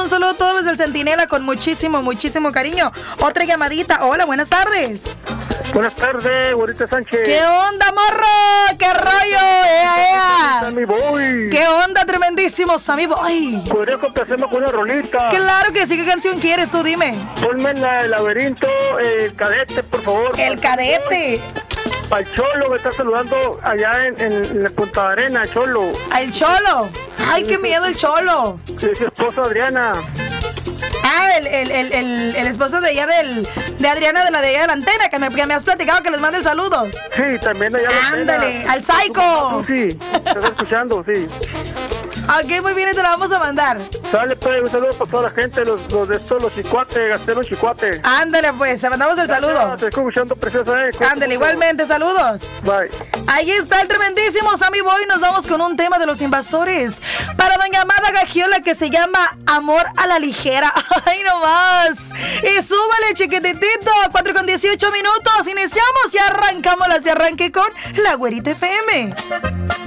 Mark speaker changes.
Speaker 1: un saludo a todos los del Centinela con muchísimo, muchísimo cariño. Otra llamadita. Hola, buenas tardes.
Speaker 2: Buenas tardes, güerita Sánchez.
Speaker 1: ¿Qué onda, morro? ¿Qué rollo? ¡Ea!
Speaker 2: Sammy Boy.
Speaker 1: ¿Qué onda, tremendísimo Sammy Boy?
Speaker 2: ¿Podría complacerme con una rolita?
Speaker 1: Claro que sí. ¿Qué canción quieres? Tú dime.
Speaker 2: Ponme el laberinto, el cadete, por favor.
Speaker 1: El cadete.
Speaker 2: Al Cholo, me está saludando allá en la Punta Arena, Cholo.
Speaker 1: ¿Al Cholo? Ay, qué miedo el Cholo.
Speaker 2: Sí, su esposa Adriana.
Speaker 1: Ah, el esposo de ella de Adriana, de allá de la antena, que me has platicado que les mande el saludo.
Speaker 2: Sí, también allá la
Speaker 1: Ándale, al Psycho.
Speaker 2: Sí, estás escuchando, sí.
Speaker 1: Ok, muy bien, te la vamos a mandar.
Speaker 2: Sale, pues, un saludo para toda la gente, los de estos, los chicuates, Gastelo Chicuate.
Speaker 1: Ándale, pues, te mandamos el saludo.
Speaker 2: Te estoy escuchando, preciosa,
Speaker 1: Ándale, igualmente, saludos.
Speaker 2: Bye.
Speaker 1: Ahí está el tremendísimo Sammy Boy. Nos vamos con un tema de los invasores. Para doña Amada Gagiola, que se llama Amor a la Ligera. ¡Ay, no más! Y súbale, chiquititito. 4:18 minutos. Iniciamos y arrancamos. Se arranque con la Güerita FM.